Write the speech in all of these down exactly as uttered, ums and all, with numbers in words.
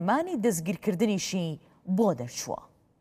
مانی دەستگیرکردنیشی بۆ دەرچووە.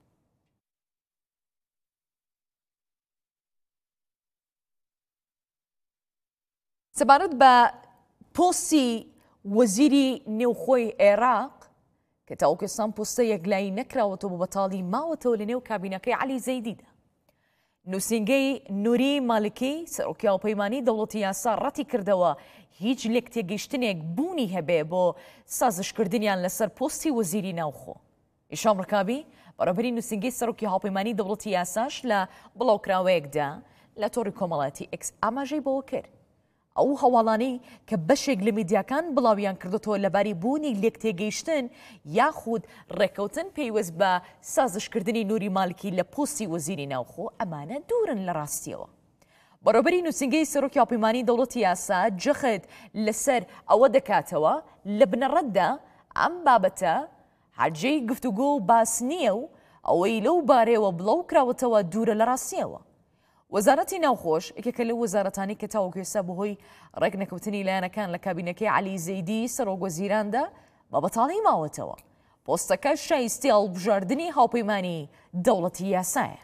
سەبارەت بە پۆستی وەزیری نێوخۆی عێراق کە تاوکێستان پۆستە یەکلایی نەکراوەتەوە بە بەتاڵی ماوەتەوە لە نێو کابینەکەی عەلی زەیدیدا. نووسینگەی نووری مالکی سەرۆکی هاوپەیمانی دەوڵەتی یاسا ڕەتی کردەوە هیچ لێک تێگەیشتنێک بوونی هەبێ بۆ سازشکردنیان لەسەر پۆستی وەزیری ناوخۆ. ئیشام ڕکابی بەڕێوەبەری نووسینگەی سەرۆکی هاوپەیمانی دەوڵەتی یاساش لە بڵاوکراوەیەکدا لە تۆڕی کۆمەڵایەتی ئێکس ئاماژەی بەوە کرد. ئەو هەواڵانەی کە بەشێک لە میدیاکان بڵاویان کردوتەوە لەباری بوونی لێک تێگەیشتن یاخود ڕێکەوتن پێیوەست بە سازشکردنی نووری مالکی لە پۆستی وەزیری ناوخۆ ئەمانە دوورن لە ڕاستیەوە. بەڕێوەبەری نووسینگەی سەرۆکی هاوپەیمانی دەوڵەتی یاسا جەخت لەسەر ئەوە دەکاتەوە لە بنەڕەتدا ئەم بابەتە حاجەی گفتوگۆ و باس نییە و ئەوەی لەو بارەیەوە بڵاو کراوەتەوە دوورە لە ڕاستیەوە. وەزارەتی ناوخۆش یەکێکە لەو وەزارەتانی کە تاوەکێستا بەهۆی ڕێک نەکەوتنی لایەنەکان لە کابینەکەی عەلی زەیدی سەرۆک وەزیراندا بە بەتاڵی ماوەتەوە. پۆستەکە شایستی هەڵبژاردنی هاوپەیمانی دەوڵەتی یاسایە.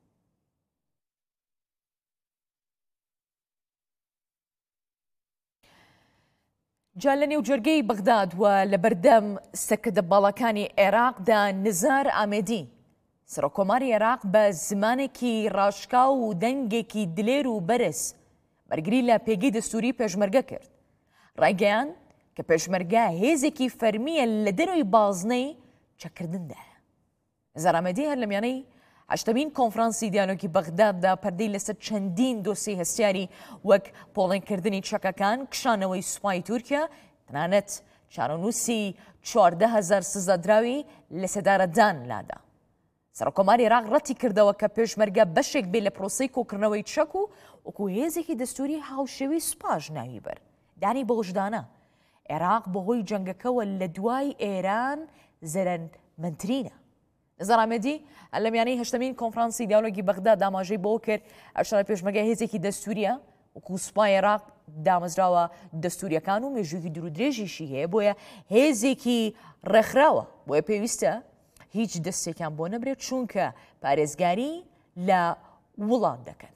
جا لە نێوجەرگەی بەغداد و لە بەردەم سەرکردەباڵەکانی عێراقدا نزار ئامێدی سەرۆکۆماری عێراق بە زمانێکی ڕاشکا و دەنگێکی دلێر و بەرز بەرگری لە پێگەی دەستوری پێشمەرگە کرد. ڕایگەیان کە پێشمەرگە هێزێکی فەرمیە لە دەروی بازنەی چەکردندایە. نزار ئامێدی هەر لە میانەی هەشتەمین کۆنفرانسی دیالۆگی بەغداددا پەردەی لەسەر چەندین دۆسی هەستیاری وەک پۆڵێنکردنی چەکەکان، کشانەوەی سوپای تورکیا، تەنانەت چارەنووسی چواردە هەزار سزادراوی لە سەدارەدان لادا. سەرۆکۆماری عێراق ڕەتی کردەوە کە پێشمەرگە بەشێک بێ لە پرۆسەی کۆکردنەوەی چەک و وەکو هێزێکی دەستوری هاوشێوی سوپاش ناوی بەر. دانی بە وژدانە عێراق بەهۆی جەنگەکەوە لە دوای ئێران زەرەنمەندترینە. نزار ئامێدی لە میانەی هەشتەمین کۆنفرانسی دیالۆگی بەغداد ئاماژەی بۆ کرد ئەشارە پێشمەرگە هێزێکی دەستوریە وەکو سوپای عێراق دامەزراوە دەستوریەکان و مێژوویەکی دوورودرێژیشی هەیە بۆیە هێزێکی ڕێکخراوە بۆیە پێویستە هیچ دەستێکیان بۆ نەبرێت چونکە پارێزگاری لە وڵات دەکەن.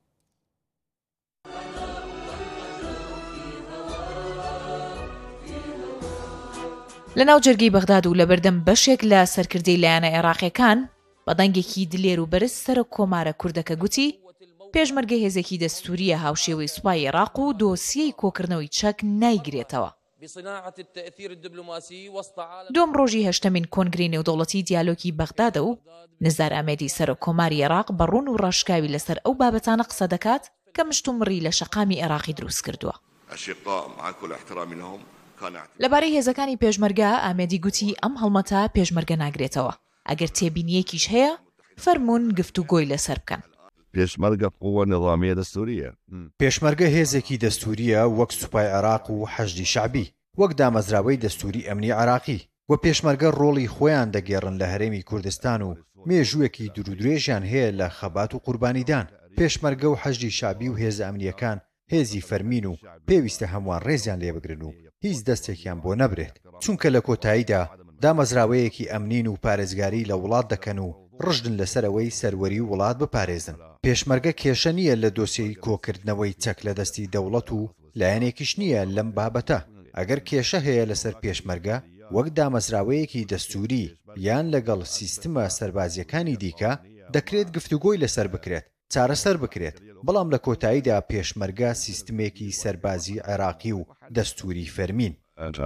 لە ناو جەرگەی بەغداد و لە بەردەم بەشێک لە سەرکردەی لایەنە عێراقیەکان بە دەنگێکی دلێر و بەرز سەرۆک کۆمارە کوردەکە گوتی پێشمەرگە هێزێکی دەستوریە هاوشێوەی سوپای عێراق و دۆسیەی کۆکردنەوەی چەک نایگرێتەوە. دوم ڕۆژی هەشتەمین کۆنگرەی نێودەوڵەتی دیالۆگی بەغدادە و نزار ئامێدی سەرۆک کۆماری عێراق بە ڕوون و ڕاشکاوی لەسەر ئەو بابەتانە قسە دەکات کە مشتومڕی لە شەقامی عێراقی دروست کردووە. لەبارەی هێزەکانی پێشمەرگە ئامێدی گوتی ئەم هەڵمەتە پێشمەرگە ناگرێتەوە. ئەگەر تێبینیەکیش هەیە فەرموون گفتوگۆی لەسەر بکەن. پێشمەرگە قووە نظامیە دەستوریە. پێشمەرگە هێزێکی دەستوریە وەک سوپای عێراق و حەشدی شعبی وەک دامەزراوەی دەستوری ئەمنی عێراقی و پێشمەرگە ڕۆڵی خۆیان دەگێڕن لە هەرێمی کوردستان و مێژوویەکی دوورودرێژیان هەیە لە خەبات و قوربانیدان. پێشمەرگە و حەشدی شعبی و هێز ئەمنیەکان هێزی فەرمین و پێویستە هەمووان ڕێزیان لێبگرن و هیچ دەستێکیان بۆ نەبرێت چونکە لە کۆتاییدا دامەزراوەیەکی ئەمنین و پارێزگاری لە وڵات دەکەن و ڕژدن لەسەرەوەی سەروەری وڵات بپارێزن. پێشمەرگە کێشە نییە لە دۆسیەی کۆکردنەوەی چەک لە دەستی دەوڵەت و لایەنێکیش نییە لەم بابەتە. ئەگەر کێشە هەیە لەسەر پێشمەرگە وەک دامەزراوەیەکی دەستوری یان لەگەڵ سیستمە سەربازیەکانی دیکە دەکرێت گفتوگۆی لەسەر بکرێت، چارەسەر بکرێت. بەڵام لە کۆتاییدا پێشمەرگە سیستمێکی سەربازی عێراقی و دەستوری فەرمین.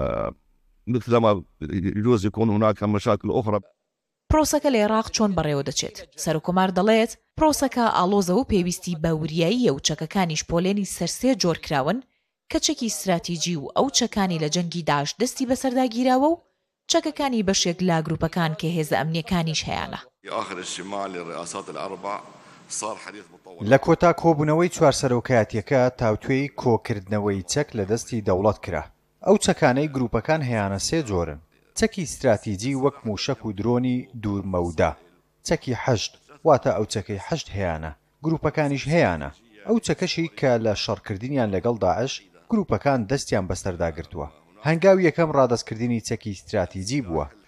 پرۆسەکە لە عێراق چۆن بەڕێوە دەچێت؟ سەرۆکۆمار دەڵێت پرۆسەکە ئاڵۆزە و پێویستی بە وریاییە و چەکەکانیش پۆلێنی سەرسێ جۆر کراون کە چەکی استراتیجی و ئەو چەکانی لە جەنگی داعش دەستی بەسەرداگیراوە و چەکەکانی بەشێک لا گروپەکان کە هێزە ئەمنیەکانیش هەیەە. لە کۆتا کۆبوونەوەی چوار سەرۆکایەتیەکە تاوتوێی کۆکردنەوەی چەک لە دەستی دەوڵەت کرا. ئەو چەکانەی گروپەکان هەیەە سێ جۆرن: چەکی استراتیجی وەک موشک و درۆنی دوورمەودا، چەکی حەشت واتە ئەو چەکەی حەشت هەیەە، گروپەکانیش هەیەە. ئەو چەکەشی کە لە شەڕکردنیان لەگەڵ داعش گروپەکان دەستیان بەسەرداگرتووە. هەنگاوی یەکەم ڕادەستکردنی چەکی استراتیجی بووە